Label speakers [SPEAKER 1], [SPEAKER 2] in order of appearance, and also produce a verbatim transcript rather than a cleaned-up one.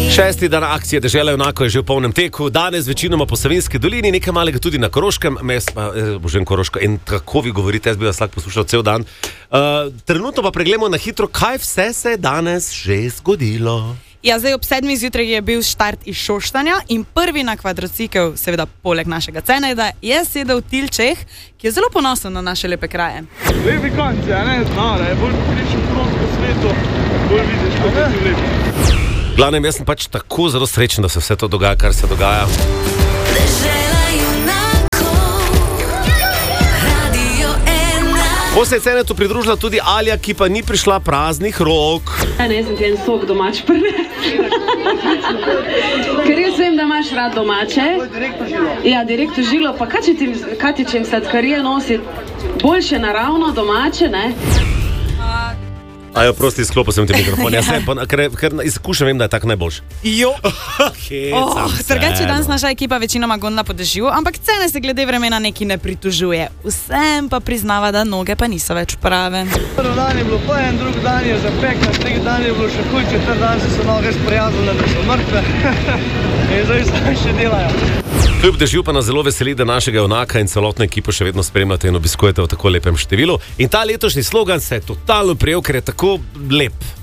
[SPEAKER 1] Šesti dan akcije Dežela junakov je že v polnem teku. Danes večinoma po Savinjski dolini, nekaj malega tudi na Koroškem. Mes, pa, eh, božem Koroško. In tako vi govorite, jaz bi vas lahko poslušal cel dan. Uh, trenutno pa pregledamo na hitro, kaj vse se je danes že zgodilo.
[SPEAKER 2] Ja, zdaj ob sedmih zjutraj je bil štart iz Šoštanja in prvi na kvadrocikel, seveda poleg našega Cenejda, je sedel Tilčeh, ki je zelo ponosen na naše lepe kraje.
[SPEAKER 3] Lepi konci, a ne? Znara, je bolj pokričen krog po svetu, bolj vidiš, kako je lepi.
[SPEAKER 1] Glavnem, jaz sem pač tako zelo srečen, da se vse to dogaja, kar se dogaja. Ko se je Cenetu pridružila tudi Alja, ki pa ni prišla praznih rok.
[SPEAKER 4] Ja, ne, sem ti en sok domač prve. Ker jaz vem, da imaš rad domače. Ja, direkt v žilo. Pa kaj ti, kaj ti čem sladkarije nosi? Boljše naravno domače, ne?
[SPEAKER 1] Ajo, prosti, izklopil sem ti mikrofon. Ja, sem, pa, ker, ker izkušam, vem, da je tako najboljši.
[SPEAKER 2] Jo.
[SPEAKER 1] Oh,
[SPEAKER 2] Drugače danes naša ekipa večinoma gondla po dežju, ampak Cene se glede vremena neki ne pritožuje. Vsem pa priznava, da noge pa niso več prave.
[SPEAKER 3] Prvi dan je bilo pa en, drugi dan je zapekno, tretji dan je bilo še huj, četrti dan so se noge sprijazile, da so mrtve. In zdaj zdaj še delajo.
[SPEAKER 1] Kljub dežju pa nas zelo veseli, da našega junaka in celotno ekipo še vedno spremljate in obiskujete v tako lepem številu. In ta letošnji slogan se je totalno prijel, ker je tako lep.